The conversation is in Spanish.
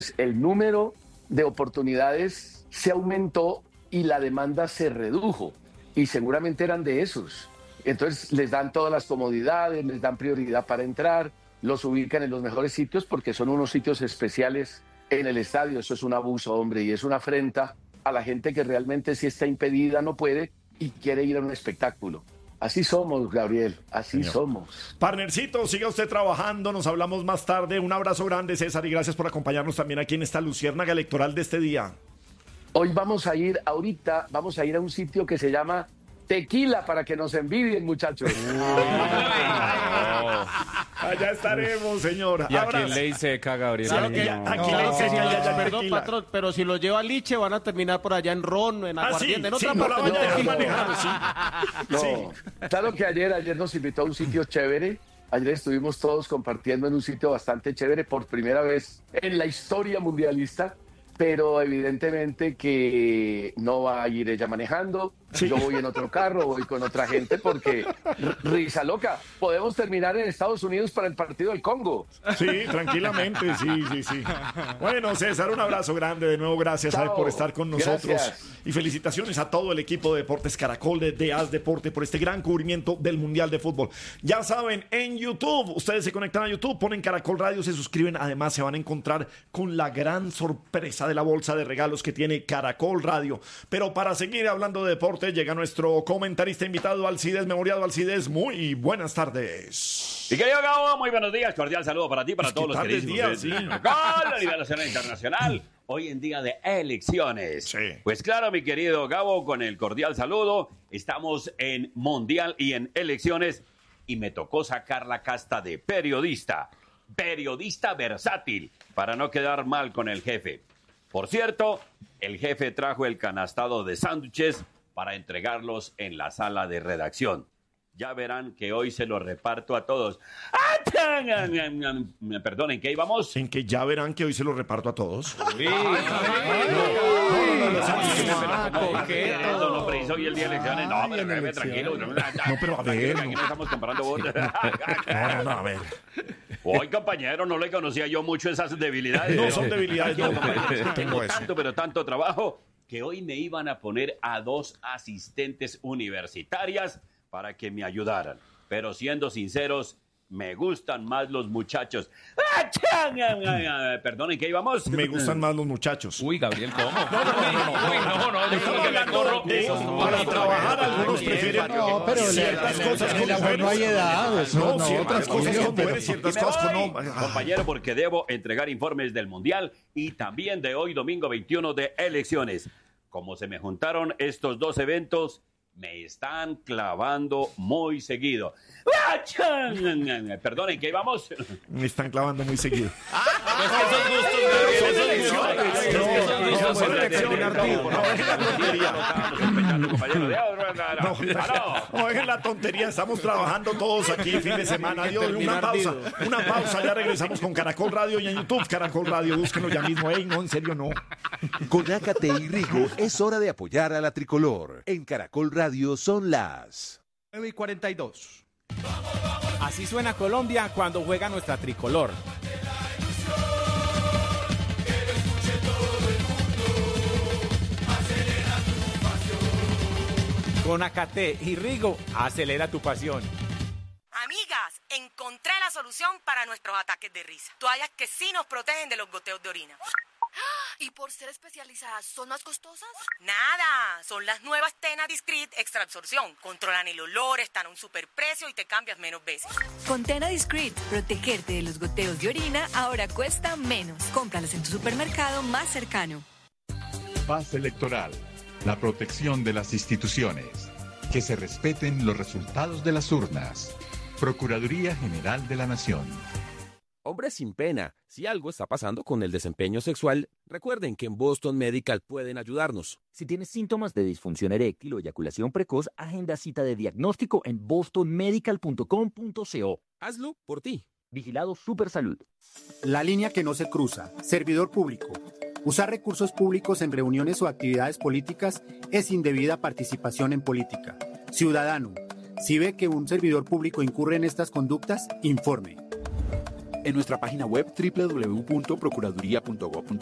el número de oportunidades se aumentó y la demanda se redujo. Y seguramente eran de esos. Entonces les dan todas las comodidades, les dan prioridad para entrar, los ubican en los mejores sitios porque son unos sitios especiales en el estadio. Eso es un abuso, hombre, y es una afrenta a la gente que realmente si está impedida no puede y quiere ir a un espectáculo. Así somos, Gabriel, así somos. Partnercito, siga usted trabajando, nos hablamos más tarde. Un abrazo grande, César, y gracias por acompañarnos también aquí en esta luciérnaga electoral de este día. Hoy vamos a ir a un sitio que se llama Tequila para que nos envidien, muchachos. Allá estaremos, señor. ¿Y a quién le dice seca, Gabriel? Claro que aquí le dice seca, perdón, patrón, pero si lo lleva a Liche van a terminar por allá en Ron, en Aguardiente, en otra no la parte. vaya a dejar manejar, No, claro que ayer nos invitó a un sitio chévere. Ayer estuvimos todos compartiendo en un sitio bastante chévere por primera vez en la historia mundialista, pero evidentemente que no va a ir ella manejando. Yo voy en otro carro, voy con otra gente porque risa loca. Podemos terminar en Estados Unidos para el partido del Congo. Sí, tranquilamente, sí. Bueno, César, un abrazo grande de nuevo. Gracias por estar con nosotros. Gracias. Y felicitaciones a todo el equipo de Deportes Caracol de AS Deporte por este gran cubrimiento del Mundial de Fútbol. Ya saben, en YouTube, ustedes se conectan a YouTube, ponen Caracol Radio, se suscriben. Además, se van a encontrar con la gran sorpresa de la bolsa de regalos que tiene Caracol Radio. Pero para seguir hablando de deporte, llega nuestro comentarista invitado, Alcides Memoriado. Alcides, muy buenas tardes. Y querido Gabo, muy buenos días. Cordial saludo para ti, para todos los queridos. A nivel nacional e internacional. Hoy en día de elecciones. Sí. Pues claro, mi querido Gabo, con el cordial saludo. Estamos en Mundial y en elecciones. Y me tocó sacar la casta de periodista. Periodista versátil. Para no quedar mal con el jefe. Por cierto, el jefe trajo el canastado de sándwiches para entregarlos en la sala de redacción. Ya verán que hoy se los reparto a todos. Perdonen, ¿qué íbamos? En que ya verán que hoy se lo reparto a todos. No preciso hoy el día de elecciones. No, pero tranquilo. No, pero a ver. Aquí no estamos comprando votos. No, a ver. Hoy, compañero, no le conocía yo mucho esas debilidades. No son debilidades, no. Tengo tanto trabajo que hoy me iban a poner a 2 asistentes universitarias para que me ayudaran. Pero siendo sinceros, me gustan más los muchachos. Perdonen, ¿qué íbamos? Me gustan más los muchachos. Uy, Gabriel, ¿cómo? No. Estamos hablando para trabajar, algunos prefieren ciertas cosas con mujeres. No hay edad. Ciertas cosas con mujeres, ciertas cosas con hombres. Compañero, porque debo entregar informes del Mundial y también de hoy, domingo 21, de elecciones. Como se me juntaron estos dos eventos, me están clavando muy seguido. Perdonen, ¿qué íbamos? Me están clavando muy seguido. No, dejen la tontería. Estamos trabajando todos aquí fin de semana. Adiós, una pausa. Ya regresamos con Caracol Radio y en YouTube Caracol Radio. Búsquenlo ya mismo. No, en serio, no. Con Ácate y Rigo es hora de apoyar a la tricolor. En Caracol Radio son las 9:42. Así suena Colombia cuando juega nuestra tricolor. Con Acate y Rigo, acelera tu pasión. Amigas, encontré la solución para nuestros ataques de risa. Toallas que sí nos protegen de los goteos de orina. ¿Y por ser especializadas son más costosas? Nada, son las nuevas Tena Discreet Extra Absorción. Controlan el olor, están a un superprecio y te cambias menos veces. Con Tena Discreet, protegerte de los goteos de orina ahora cuesta menos. Cómpralas en tu supermercado más cercano. Paz electoral, la protección de las instituciones. Que se respeten los resultados de las urnas. Procuraduría General de la Nación. Hombres sin pena, si algo está pasando con el desempeño sexual, recuerden que en Boston Medical pueden ayudarnos. Si tienes síntomas de disfunción eréctil o eyaculación precoz, agenda cita de diagnóstico en bostonmedical.com.co. Hazlo por ti. Vigilado Supersalud. La línea que no se cruza. Servidor público. Usar recursos públicos en reuniones o actividades políticas es indebida participación en política. Ciudadano, si ve que un servidor público incurre en estas conductas, informe. en nuestra página web www.procuraduría.gov.co.